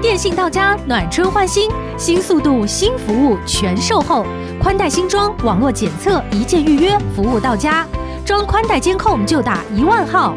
电信到家，暖春换新，新速度、新服务全售后，宽带新装，网络检测，一键预约，服务到家。装宽带监控就打10000号。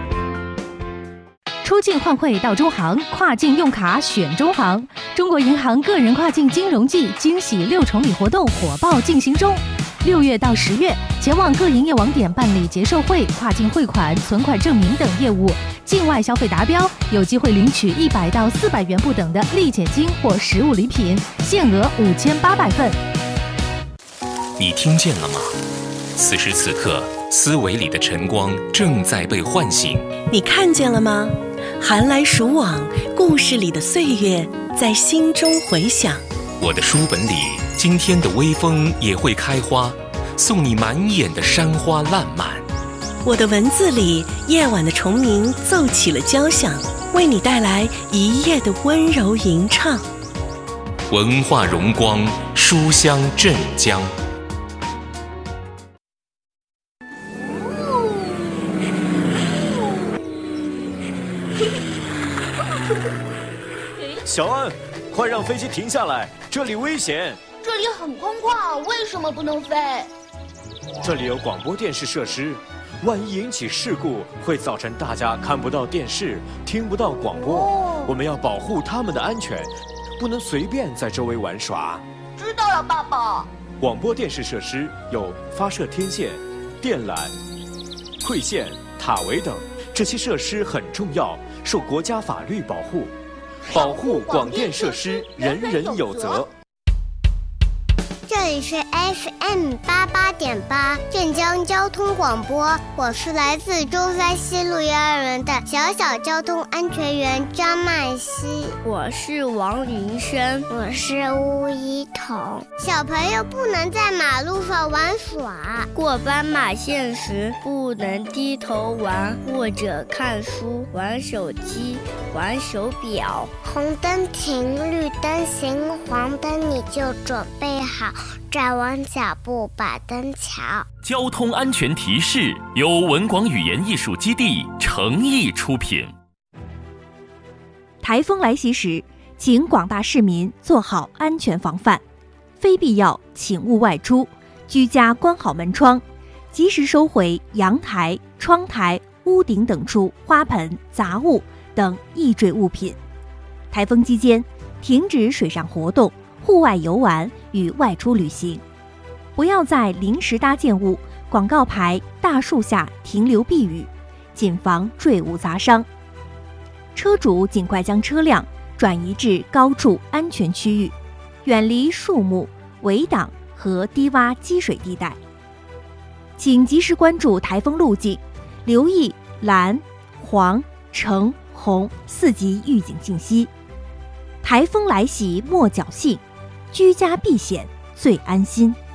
出境换汇到中行，跨境用卡选中行。中国银行个人跨境金融季惊喜6重礼活动火爆进行中。6月到10月，前往各营业网点办理结售汇、跨境汇款、存款证明等业务，境外消费达标，有机会领取100到400元不等的立减金或实物礼品，限额5800份。 你听见了吗？此时此刻，思维里的晨光正在被唤醒。 你看见了吗？寒来暑往，故事里的岁月在心中回响。 我的书本里，今天的微风也会开花，送你满眼的山花烂漫。 我的文字里，夜晚的虫鸣奏起了交响，为你带来一夜的温柔吟唱。 文化荣光，书香镇江。 小安，快让飞机停下来，这里危险。 这里很空旷，为什么不能飞？ 这里有广播电视设施，万一引起事故，会造成大家看不到电视，听不到广播。我们要保护他们的安全，不能随便在周围玩耍。 知道了，爸爸。 广播电视设施有发射天线、电缆、馈线、塔围等，这些设施很重要，受国家法律保护。保护广电设施，人人有责。 这里是 FM 88.8镇江交通广播，我是来自中山西路幼儿园的小交通安全员张曼希。 我是王云生。 我是吴一彤。小朋友不能在马路上玩耍， 过斑马线时不能低头玩或者看书、玩手机、玩手表。 红灯停，绿灯行，黄灯你就准备好，站稳脚步把灯瞧。 交通安全提示由文广语言艺术基地诚意出品。 台风来袭时，请广大市民做好安全防范，非必要请勿外出，居家关好门窗，及时收回阳台、窗台、屋顶等处花盆、杂物等易坠物品。台风期间，停止水上活动、户外游玩与外出旅行，不要在临时搭建物、广告牌、大树下停留避雨，谨防坠物砸伤。车主尽快将车辆转移至高处安全区域，远离树木、围挡和低洼积水地带。请及时关注台风路径，留意蓝、黄、橙、红4级预警信息。台风来袭莫侥幸，居家避险最安心。